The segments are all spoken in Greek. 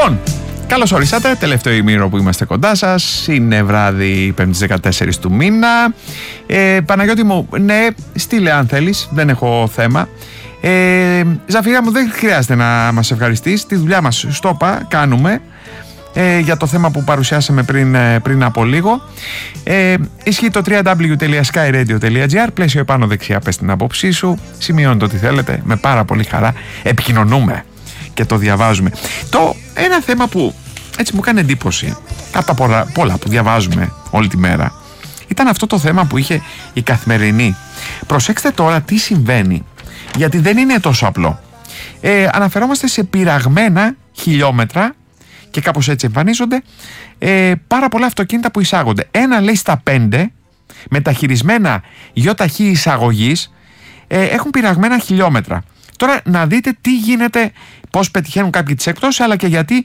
Λοιπόν, καλώς ορίσατε. Τελευταίο ημίρο που είμαστε κοντά σας. Είναι βράδυ 5ης 14 του μήνα. Παναγιώτη μου, ναι, στείλε αν θέλεις. Δεν έχω θέμα. Ζαφυρά μου, δεν χρειάζεται να μας ευχαριστείς. Τη δουλειά μας στο ΠΑ κάνουμε. Για το θέμα που παρουσιάσαμε πριν από λίγο. Ισχύει το www.skyradio.gr. Πλαίσιο επάνω δεξιά, πες την άποψή σου. Σημειώνετε ό,τι θέλετε. Με πάρα πολύ χαρά επικοινωνούμε και το διαβάζουμε. Ένα θέμα που έτσι μου κάνει εντύπωση από τα πολλά που διαβάζουμε όλη τη μέρα ήταν αυτό το θέμα που είχε η Καθημερινή. Προσέξτε τώρα τι συμβαίνει, γιατί δεν είναι τόσο απλό. Αναφερόμαστε σε πειραγμένα χιλιόμετρα και κάπως έτσι εμφανίζονται πάρα πολλά αυτοκίνητα που εισάγονται. Ένα λέει στα 5 μεταχειρισμένα ΙΧ εισαγωγής έχουν πειραγμένα χιλιόμετρα. Τώρα να δείτε τι γίνεται, πώς πετυχαίνουν κάποιοι τις εκπτώσεις, αλλά και γιατί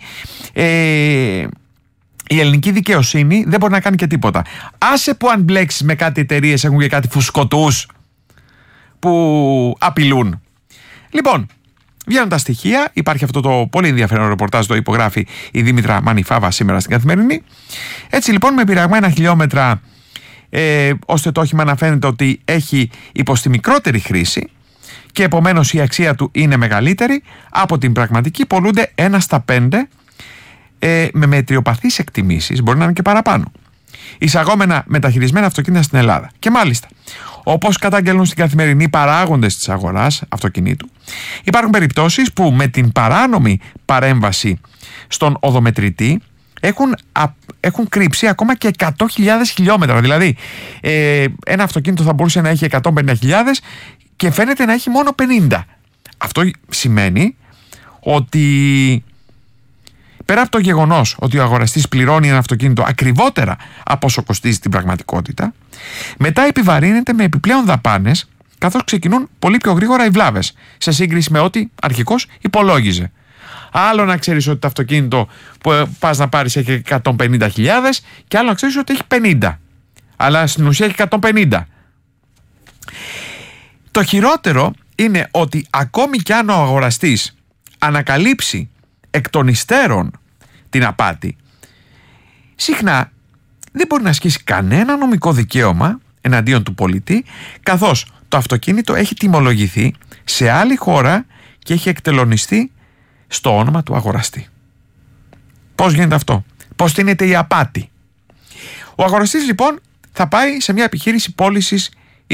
η ελληνική δικαιοσύνη δεν μπορεί να κάνει και τίποτα. Άσε που αν μπλέξεις με κάτι εταιρείες έχουν και κάτι φουσκωτούς που απειλούν. Λοιπόν, βγαίνουν τα στοιχεία, υπάρχει αυτό το πολύ ενδιαφέρον ρεπορτάζ, το υπογράφει η Δήμητρα Μανιφάβα σήμερα στην Καθημερινή. Έτσι λοιπόν, με πειραγμένα χιλιόμετρα, ώστε το όχημα να φαίνεται ότι έχει υποστεί μικρότερη χρήση και επομένως η αξία του είναι μεγαλύτερη από την πραγματική, πολλούνται 1 στα 5 με μετριοπαθείς εκτιμήσεις, μπορεί να είναι και παραπάνω, εισαγόμενα μεταχειρισμένα αυτοκίνητα στην Ελλάδα. Και μάλιστα, όπως καταγγέλνουν στην Καθημερινή παράγοντες της αγοράς αυτοκινήτου, υπάρχουν περιπτώσεις που με την παράνομη παρέμβαση στον οδομετρητή έχουν κρύψει ακόμα και 100.000 χιλιόμετρα. Δηλαδή ένα αυτοκίνητο θα μπορούσε να έχει 150.000 και φαίνεται να έχει μόνο 50. Αυτό σημαίνει ότι πέρα από το γεγονός ότι ο αγοραστής πληρώνει ένα αυτοκίνητο ακριβότερα από όσο κοστίζει στην πραγματικότητα, μετά επιβαρύνεται με επιπλέον δαπάνες, καθώς ξεκινούν πολύ πιο γρήγορα οι βλάβες σε σύγκριση με ό,τι αρχικώς υπολόγιζε. Άλλο να ξέρεις ότι το αυτοκίνητο που πας να πάρεις έχει 150.000 και άλλο να ξέρεις ότι έχει 50. Αλλά στην ουσία έχει 150. Το χειρότερο είναι ότι ακόμη κι αν ο αγοραστής ανακαλύψει εκ των υστέρων την απάτη, συχνά δεν μπορεί να ασκήσει κανένα νομικό δικαίωμα εναντίον του πολιτή, καθώς το αυτοκίνητο έχει τιμολογηθεί σε άλλη χώρα και έχει εκτελονιστεί στο όνομα του αγοραστή. Πώς γίνεται αυτό? Πώς τίνεται η απάτη? Ο αγοραστής λοιπόν θα πάει σε μια επιχείρηση πώλησης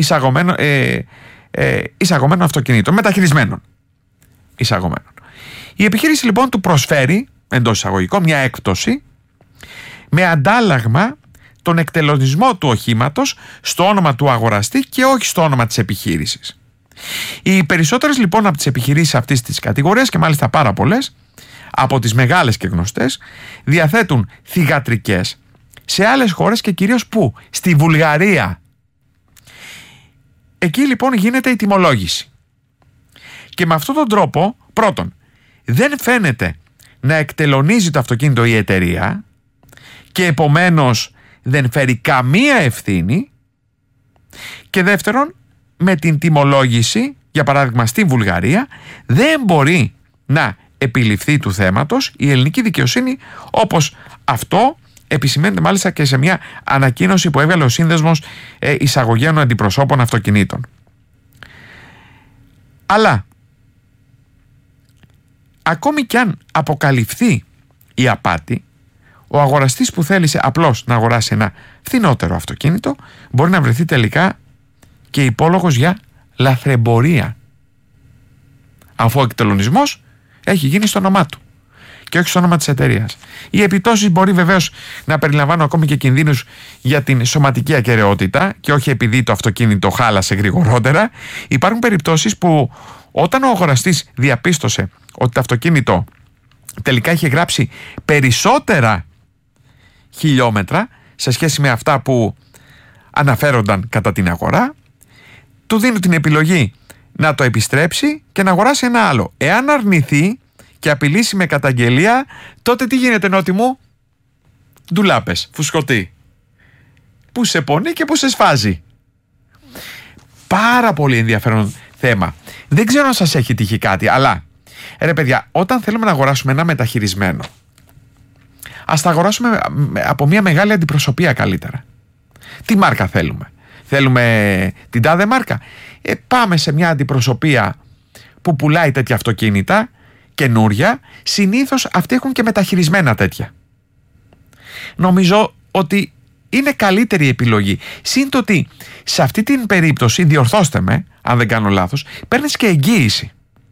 εισαγωμένων αυτοκινήτων, μεταχειρισμένων εισαγωμένων. Η επιχείρηση λοιπόν του προσφέρει, εντός εισαγωγικών, μια έκπτωση με αντάλλαγμα τον εκτελονισμό του οχήματος στο όνομα του αγοραστή και όχι στο όνομα της επιχείρησης. Οι περισσότερες λοιπόν από τις επιχειρήσεις αυτής της κατηγορίας, και μάλιστα πάρα πολλές από τις μεγάλες και γνωστές, διαθέτουν θυγατρικές σε άλλες χώρες και κυρίως πού? Στη Βουλγαρία. Εκεί λοιπόν γίνεται η τιμολόγηση. Και με αυτόν τον τρόπο, πρώτον, δεν φαίνεται να εκτελονίζει το αυτοκίνητο η εταιρεία και επομένως δεν φέρει καμία ευθύνη, και δεύτερον, με την τιμολόγηση, για παράδειγμα στη Βουλγαρία, δεν μπορεί να επιληφθεί του θέματος η ελληνική δικαιοσύνη, όπως αυτό επισημαίνεται μάλιστα και σε μια ανακοίνωση που έβγαλε ο Σύνδεσμος Εισαγωγέων Αντιπροσώπων Αυτοκινήτων. Αλλά ακόμη κι αν αποκαλυφθεί η απάτη, ο αγοραστής που θέλησε απλώς να αγοράσει ένα φθηνότερο αυτοκίνητο μπορεί να βρεθεί τελικά και υπόλογος για λαθρεμπορία, αφού ο εκτελονισμός έχει γίνει στο όνομά του και όχι στο όνομα της εταιρείας. Οι επιπτώσεις μπορεί βεβαίως να περιλαμβάνουν ακόμη και κινδύνους για την σωματική ακεραιότητα και όχι επειδή το αυτοκίνητο χάλασε γρηγορότερα. Υπάρχουν περιπτώσεις που όταν ο αγοραστής διαπίστωσε ότι το αυτοκίνητο τελικά είχε γράψει περισσότερα χιλιόμετρα σε σχέση με αυτά που αναφέρονταν κατά την αγορά, του δίνουν την επιλογή να το επιστρέψει και να αγοράσει ένα άλλο. Εάν αρνηθεί και απειλήσει με καταγγελία, τότε τι γίνεται, Νότι μου? Ντουλάπες, φουσκωτή. Που σε πονεί και που σε σφάζει. Πάρα πολύ ενδιαφέρον θέμα. Δεν ξέρω αν σας έχει τύχει κάτι, αλλά ρε παιδιά, όταν θέλουμε να αγοράσουμε ένα μεταχειρισμένο ας τα αγοράσουμε από μια μεγάλη αντιπροσωπεία καλύτερα. Τι μάρκα θέλουμε? Θέλουμε την τάδε μάρκα? Πάμε σε μια αντιπροσωπεία που πουλάει τέτοια αυτοκίνητα καινούρια. Συνήθως αυτοί έχουν και μεταχειρισμένα τέτοια. Νομίζω ότι είναι καλύτερη επιλογή. Συν το ότι σε αυτή την περίπτωση, διορθώστε με αν δεν κάνω λάθος, παίρνεις και εγγύηση.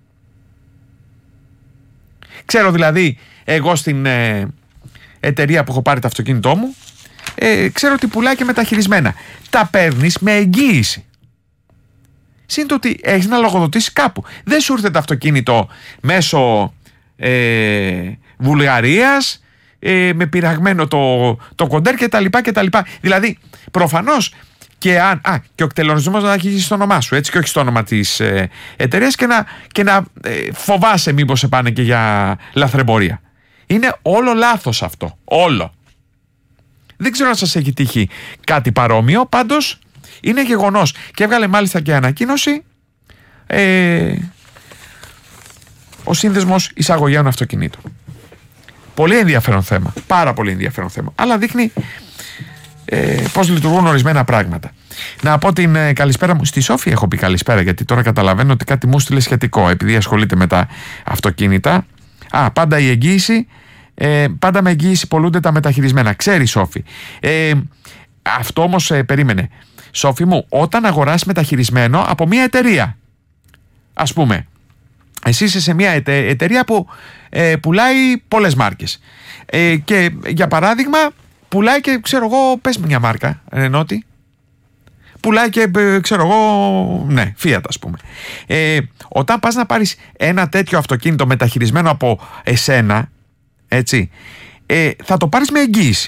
Ξέρω δηλαδή, εγώ στην εταιρεία που έχω πάρει το αυτοκίνητό μου, ξέρω ότι πουλάει και μεταχειρισμένα. Τα παίρνεις με εγγύηση. Συν το ότι έχεις να λογοδοτήσεις κάπου. Δεν σου ήρθε το αυτοκίνητο μέσω Βουλγαρίας, με πειραγμένο το κοντέρ κτλ. Δηλαδή, προφανώς και αν. Και ο εκτελονισμός να έχει στο όνομά σου, έτσι, και όχι στο όνομα της εταιρείας, και να φοβάσαι μήπως σε πάνε και για λαθρεμπορία. Είναι όλο λάθος αυτό. Όλο. Δεν ξέρω αν σας έχει τύχει κάτι παρόμοιο, πάντως είναι γεγονός. Και έβγαλε μάλιστα και ανακοίνωση ο Σύνδεσμος Εισαγωγέων Αυτοκινήτων. Πολύ ενδιαφέρον θέμα. Πάρα πολύ ενδιαφέρον θέμα. Αλλά δείχνει πώς λειτουργούν ορισμένα πράγματα. Να πω την καλησπέρα μου. Στη Σόφη έχω πει καλησπέρα, γιατί τώρα καταλαβαίνω ότι κάτι μου στείλε σχετικό, επειδή ασχολείται με τα αυτοκίνητα. Πάντα η εγγύηση. Πάντα με εγγύηση πολλούνται τα μεταχειρισμένα. Ξέρει, Σόφη. Αυτό όμως περίμενε. Σόφη μου, όταν αγοράσεις μεταχειρισμένο από μια εταιρεία, ας πούμε, εσύ είσαι σε μια εταιρεία που πουλάει πολλές μάρκες, και για παράδειγμα πουλάει και, ξέρω εγώ, πες μια μάρκα, Νότι, πουλάει και, ξέρω εγώ, ναι, Fiat, ας πούμε. Όταν πας να πάρεις ένα τέτοιο αυτοκίνητο μεταχειρισμένο από εσένα, έτσι, θα το πάρεις με εγγύηση.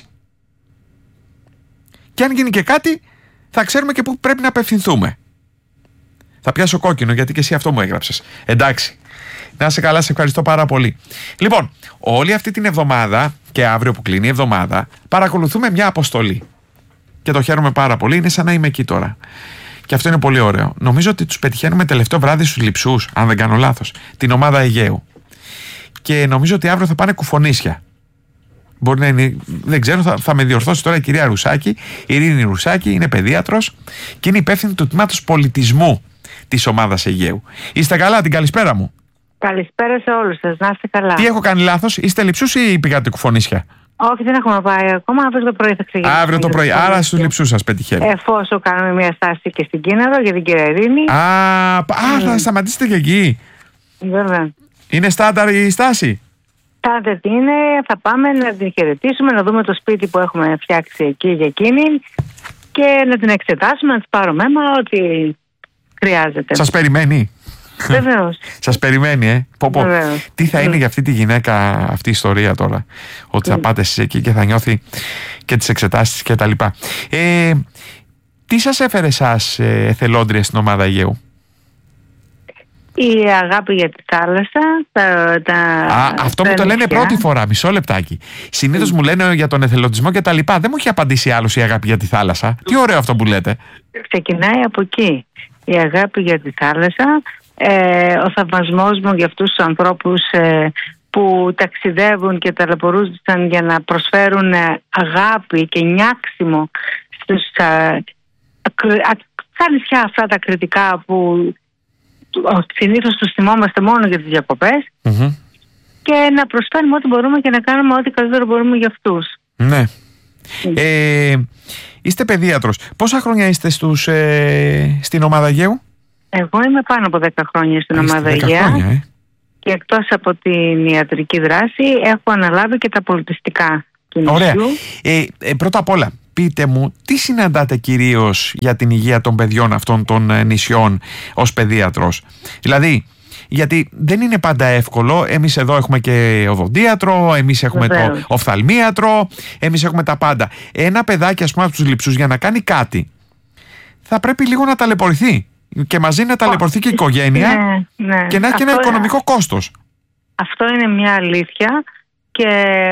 Και αν γίνει και κάτι, θα ξέρουμε και πού πρέπει να απευθυνθούμε. Θα πιάσω κόκκινο, γιατί και εσύ αυτό μου έγραψες. Εντάξει. Να είσαι καλά, σε ευχαριστώ πάρα πολύ. Λοιπόν, όλη αυτή την εβδομάδα και αύριο που κλείνει η εβδομάδα, παρακολουθούμε μια αποστολή. Και το χαίρομαι πάρα πολύ, είναι σαν να είμαι εκεί τώρα. Και αυτό είναι πολύ ωραίο. Νομίζω ότι τους πετυχαίνουμε τελευταίο βράδυ στους Λειψούς, αν δεν κάνω λάθος, την ομάδα Αιγαίου. Και νομίζω ότι αύριο θα πάνε Κουφονίσια. Μπορεί να είναι, δεν ξέρω, θα με διορθώσει τώρα η κυρία Ρουσάκη, η Ειρήνη Ρουσάκη, είναι παιδίατρος και είναι υπεύθυνη του τμήματος πολιτισμού της ομάδας Αιγαίου. Είστε καλά, την καλησπέρα μου. Καλησπέρα σε όλους σας, να είστε καλά. Τι έχω κάνει λάθος, είστε Λειψούς ή πήγατε Κουφονίσια? Όχι, δεν έχουμε πάει ακόμα, αύριο το πρωί θα ξεκινήσουμε. Αύριο το πρωί, άρα στους Λειψούς σας πετυχαίνει. Εφόσον κάνουμε μια στάση και στην Κίναδο για την κυρία Ειρήνη. Θα σταματήσετε και εκεί. Βέβαια. Είναι στάνταρ η στάση? Στάνταρ είναι, θα πάμε να την χαιρετήσουμε, να δούμε το σπίτι που έχουμε φτιάξει εκεί για εκείνη και να την εξετάσουμε, να της πάρουμε αίμα, ό,τι χρειάζεται. Σας περιμένει? Βεβαίως. Σας περιμένει, Τι θα είναι για αυτή τη γυναίκα αυτή η ιστορία τώρα, ότι θα πάτε εσείς εκεί και θα νιώθει και τις εξετάσεις και τα λοιπά. Τι σας έφερε εσάς εθελόντρια στην ομάδα Αιγαίου? Η αγάπη για τη θάλασσα. Αυτό μου το λένε πρώτη φορά, μισό λεπτάκι. Συνήθως μου λένε για τον εθελοντισμό και τα λοιπά. Δεν μου έχει απαντήσει άλλος η αγάπη για τη θάλασσα. Τι ωραίο αυτό που λέτε. Ξεκινάει από εκεί. Η αγάπη για τη θάλασσα, ο θαυμασμός μου για αυτούς τους ανθρώπους που ταξιδεύουν και ταλαιπωρούνταν για να προσφέρουν αγάπη και νιάξιμο στα νησιά αυτά τα κριτικά που συνήθως τους θυμόμαστε μόνο για τις διακοπές, και να προσφέρουμε ό,τι μπορούμε και να κάνουμε ό,τι καλύτερο μπορούμε για αυτούς. Ναι. Είστε παιδίατρος. Πόσα χρόνια είστε στην ομάδα Αιγαίου? Εγώ είμαι πάνω από 10 χρόνια στην ομάδα Αιγαίου. Και εκτός από την ιατρική δράση έχω αναλάβει και τα πολιτιστικά του νησιού. Ωραία. Πρώτα απ' όλα, πείτε μου, τι συναντάτε κυρίως για την υγεία των παιδιών αυτών των νησιών ως παιδίατρος? Δηλαδή, γιατί δεν είναι πάντα εύκολο. Εμείς εδώ έχουμε και οδοντίατρο, εμείς έχουμε το οφθαλμίατρο, εμείς έχουμε τα πάντα. Ένα παιδάκι, ας πούμε, από τους Λειψούς, για να κάνει κάτι, θα πρέπει λίγο να ταλαιπωρηθεί. Και μαζί να ταλαιπωρηθεί και η οικογένεια, και να έχει και ένα οικονομικό κόστος. Αυτό είναι μια αλήθεια, και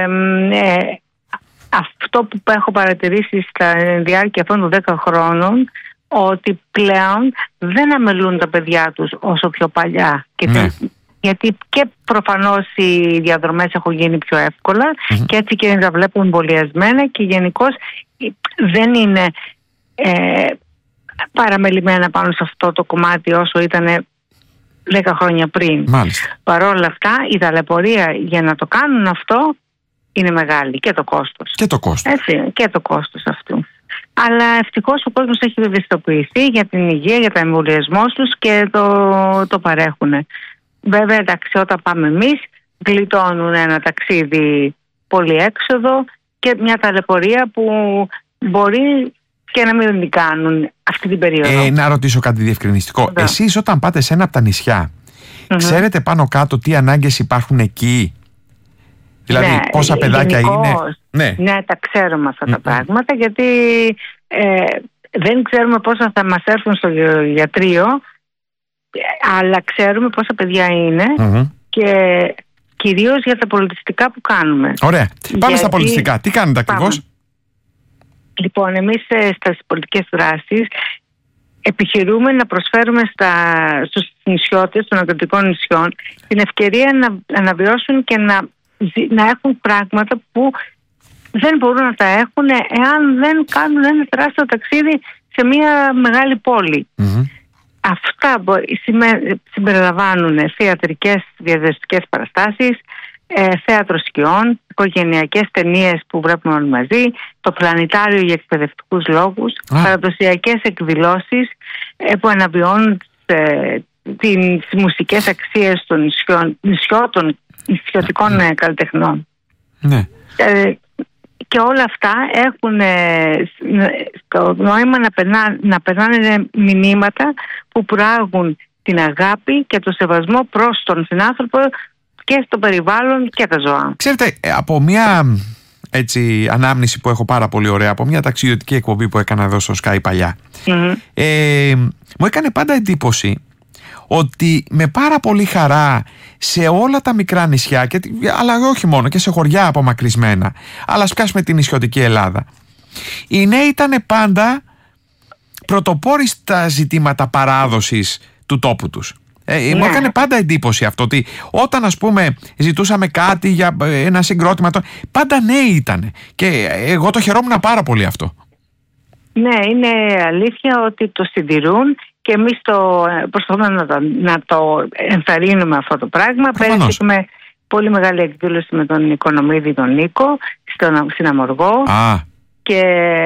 αυτό που έχω παρατηρήσει στα διάρκεια αυτών των 10 χρόνων, ότι πλέον δεν αμελούν τα παιδιά τους όσο πιο παλιά. Και γιατί και προφανώς οι διαδρομές έχουν γίνει πιο εύκολα και έτσι και τα βλέπουν εμβολιασμένα και γενικώς δεν είναι παραμελημένα πάνω σε αυτό το κομμάτι όσο ήταν 10 χρόνια πριν. Μάλιστα. Παρόλα αυτά η ταλαιπωρία για να το κάνουν αυτό είναι μεγάλη και το κόστος. Και το κόστος. Έτσι, και το κόστος αυτού. Αλλά ευτυχώς ο κόσμος έχει ευαισθητοποιηθεί για την υγεία, για τα εμβολιασμό τους και το παρέχουν. Βέβαια, εντάξει, όταν πάμε εμείς, γλιτώνουν ένα ταξίδι πολύ έξοδο και μια ταλαιπωρία που μπορεί και να μην την κάνουν αυτή την περίοδο. Να ρωτήσω κάτι διευκρινιστικό. Εσείς όταν πάτε σε ένα από τα νησιά, ξέρετε πάνω κάτω τι ανάγκες υπάρχουν εκεί? Δηλαδή πόσα παιδάκια είναι? Ναι, τα ξέρουμε αυτά τα πράγματα, γιατί δεν ξέρουμε πόσα θα μας έρθουν στο γιατρείο, αλλά ξέρουμε πόσα παιδιά είναι και κυρίως για τα πολιτιστικά που κάνουμε. Ωραία. Πάμε στα πολιτιστικά. Τι κάνετε ακριβώς? Λοιπόν, εμείς στις πολιτικές δράσεις επιχειρούμε να προσφέρουμε στους νησιώτες των αγροτικών νησιών την ευκαιρία να αναβιώσουν και να έχουν πράγματα που δεν μπορούν να τα έχουν εάν δεν κάνουν ένα τεράστιο ταξίδι σε μια μεγάλη πόλη. Αυτά συμπεριλαμβάνουν θεατρικές διαδραστικές παραστάσεις, θέατρο σκιών, οικογενειακές ταινίες που βλέπουμε όλοι μαζί, το πλανητάριο για εκπαιδευτικούς λόγους, παραδοσιακές εκδηλώσεις που αναβιώνουν τις μουσικές αξίες των νησιωτικών καλλιτεχνών. Ναι. Και όλα αυτά έχουν το νόημα να περνάνε μηνύματα που προάγουν την αγάπη και το σεβασμό προς τον συνάνθρωπο και στο περιβάλλον και τα ζώα. Ξέρετε, από μια ανάμνηση που έχω πάρα πολύ ωραία, από μια ταξιδιωτική εκπομπή που έκανα εδώ στο Sky παλιά, μου έκανε πάντα εντύπωση ότι με πάρα πολύ χαρά σε όλα τα μικρά νησιά, αλλά όχι μόνο, και σε χωριά απομακρυσμένα, αλλά ας πιάσουμε την νησιωτική Ελλάδα, οι νέοι ήταν πάντα πρωτοπόροι στα ζητήματα παράδοσης του τόπου τους. Μου έκανε πάντα εντύπωση αυτό, ότι όταν ας πούμε ζητούσαμε κάτι για ένα συγκρότημα, πάντα νέοι ήταν, και εγώ το χαιρόμουν πάρα πολύ αυτό. Ναι, είναι αλήθεια ότι το συντηρούν και εμείς προσπαθούμε να το ενθαρρύνουμε αυτό το πράγμα. Πέρυσι έχουμε πολύ μεγάλη εκδήλωση με τον Οικονομίδη τον Νίκο στην Αμοργό και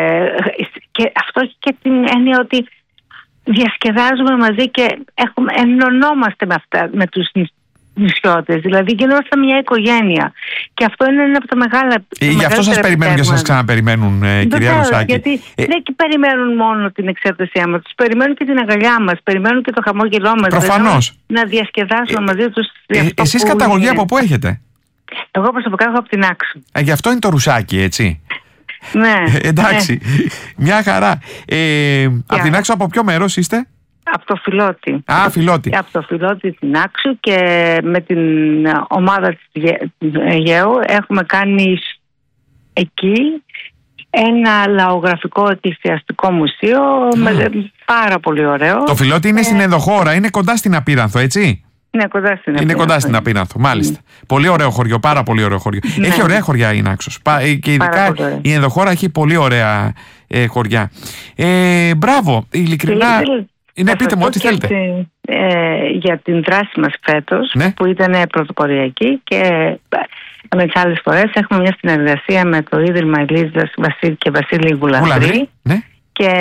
αυτό έχει και την έννοια ότι διασκεδάζουμε μαζί και ενωνόμαστε με τους νησιώτες, δηλαδή γινόμαστε μια οικογένεια, και αυτό είναι ένα από τα μεγάλα. Γι' αυτό σας περιμένουν και σας ξαναπεριμένουν, κυρία Ρουσάκη. Γιατί δεν περιμένουν μόνο την εξαρτησία μας, τους περιμένουν και την αγκαλιά μας, περιμένουν και το χαμόγελό μας. Προφανώς. Να διασκεδάσουμε μαζί τους. Εσείς καταγωγή από πού έχετε? Εγώ προσωπικά έχω από την Άξο. Γι' αυτό είναι το Ρουσάκη, έτσι? Ναι. Εντάξει, μια χαρά. Από την Άξο από ποιο μέρος είστε? Από το Φιλότη. Φιλότη. Από το Φιλότη στην Άξο, και με την ομάδα της Αιγαίου έχουμε κάνει εκεί ένα λαογραφικό εκκλησιαστικό μουσείο πάρα πολύ ωραίο. Το Φιλότη είναι στην ενδοχώρα, είναι κοντά στην Απείρανθο, έτσι? Ναι, κοντά στην Απείρανθο. Είναι κοντά στην Απείρανθο, μάλιστα. Πολύ ωραίο χωριό, πάρα πολύ ωραίο χωριό. Έχει ωραία χωριά η Νάξος. Και ειδικά η ενδοχώρα έχει πολύ ωραία χωριά. Μπράβο, ειλικρινά. Ναι, πείτε μου ό,τι θέλετε. Για την δράση μας φέτος, που ήταν πρωτοποριακή, και με τις άλλες φορές έχουμε μια συνεργασία με το Ίδρυμα Ελίζας και Βασίλη Γουλανδρή, και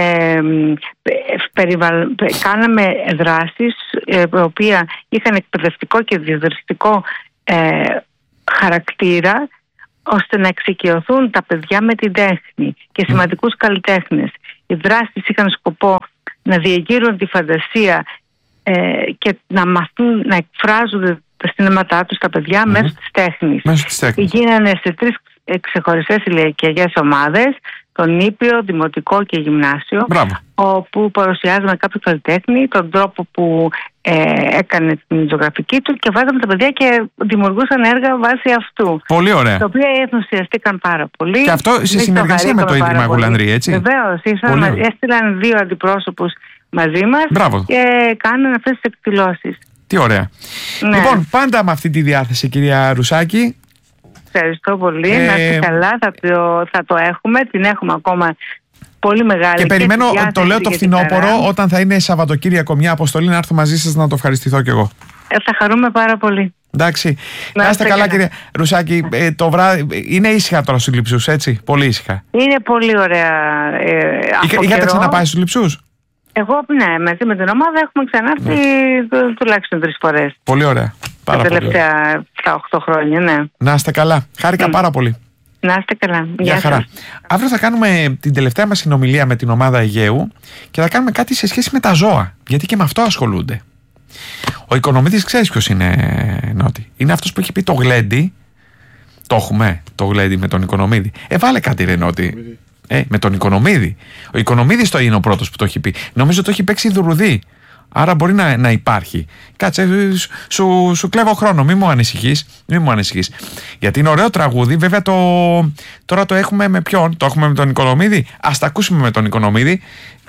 κάναμε δράσεις που οποία είχαν εκπαιδευτικό και διαδραστικό χαρακτήρα, ώστε να εξοικειωθούν τα παιδιά με την τέχνη και σημαντικούς καλλιτέχνες. Οι δράσεις είχαν σκοπό να διεγείρουν τη φαντασία και να μαθούν να εκφράζουν τα συναισθήματά τους τα παιδιά μέσω της τέχνης. Γίνανε σε 3 ξεχωριστές ηλικιακές ομάδες, το νήπιο, δημοτικό και γυμνάσιο, όπου παρουσιάζαμε κάποιο καλλιτέχνη, τον τρόπο που έκανε την ζωγραφική του, και βάζαμε τα παιδιά και δημιουργούσαν έργα βάσει αυτού. Πολύ ωραία. Τα οποία ενθουσιαστήκαν πάρα πολύ. Και αυτό σε συνεργασία με το Ίδρυμα Γουλανδρή, έτσι? Βεβαίως. Έστειλαν 2 αντιπρόσωπους μαζί μας και κάνανε αυτές τις εκδηλώσεις. Τι ωραία. Ναι. Λοιπόν, πάντα με αυτή τη διάθεση, κυρία Ρουσάκη. Ευχαριστώ πολύ. Να είστε καλά. Θα το έχουμε. Την έχουμε ακόμα πολύ μεγάλη. Και περιμένω, το λέω το για φθινόπωρο, όταν θα είναι Σαββατοκύριακο μια αποστολή, να έρθω μαζί σας να το ευχαριστηθώ κι εγώ. Θα χαρούμε πάρα πολύ. Εντάξει. Να είστε καλά, κυρία Ρουσάκη. Το βράδυ είναι ήσυχα τώρα στους Λειψούς, έτσι. Πολύ ήσυχα. Είναι πολύ ωραία. Είχατε ξαναπάει στους Λειψούς? Εγώ, ναι, μαζί με την ομάδα έχουμε ξανάρθει τουλάχιστον 3 φορές. Πολύ ωραία. Τα τελευταία 7-8 χρόνια, ναι. Να είστε καλά. Χάρηκα πάρα πολύ. Να είστε καλά. Γεια χαρά. Αύριο θα κάνουμε την τελευταία μας συνομιλία με την ομάδα Αιγαίου και θα κάνουμε κάτι σε σχέση με τα ζώα. Γιατί και με αυτό ασχολούνται. Ο Οικονομίδης ξέρεις ποιος είναι, Νότι? Είναι αυτός που έχει πει το γλέντι. Το έχουμε, το γλέντι με τον Οικονομίδη. Βάλε κάτι, ρε Νότι. Με τον Οικονομίδη. Ο Οικονομίδης είναι ο πρώτος που το έχει πει. Νομίζω το έχει παίξει η Δουρουδή. Άρα μπορεί να υπάρχει. Κάτσε, σου κλέβω χρόνο. Μη μου ανησυχείς. Γιατί είναι ωραίο τραγούδι. Βέβαια τώρα το έχουμε με ποιον? Το έχουμε με τον Οικονομίδη. Ας τα ακούσουμε με τον Οικονομίδη.